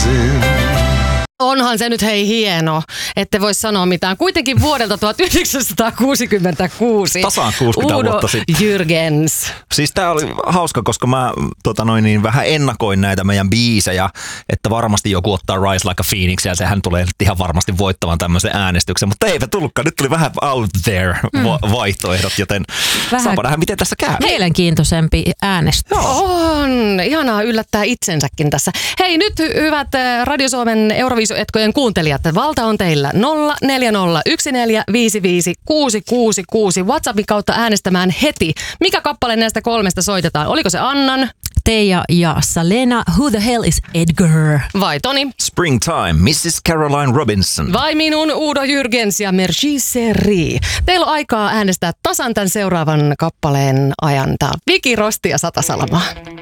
dancing. Onhan se nyt hei hieno, ette voi sanoa mitään. Kuitenkin vuodelta 1966. Tasaan 60 Udo vuotta sitten. Jürgens. Siis tää oli hauska, koska mä vähän ennakoin näitä meidän biisejä, että varmasti joku ottaa Rise Like a Phoenix ja sehän tulee ihan varmasti voittamaan tämmöisen äänestyksen, mutta eipä tullutkaan. Nyt tuli vähän out there vaihtoehdot, joten saapa nähdä, miten tässä käy. Mielenkiintoisempi äänestys. On, ihanaa yllättää itsensäkin tässä. Hei nyt hyvät Radio Suomen Euroviisuetkojen kuuntelijat, valta on teillä 0401455666 WhatsAppin kautta äänestämään heti. Mikä kappale näistä kolmesta soitetaan? Oliko se Annan? Teija ja Salena, Who the Hell is Edgar? Vai Toni? Springtime, Mrs. Caroline Robinson. Vai minun Udo Jürgens ja Merci Seri. Teillä on aikaa äänestää tasan tämän seuraavan kappaleen ajan. Tää on Viki Rosti ja Sata Salamaa.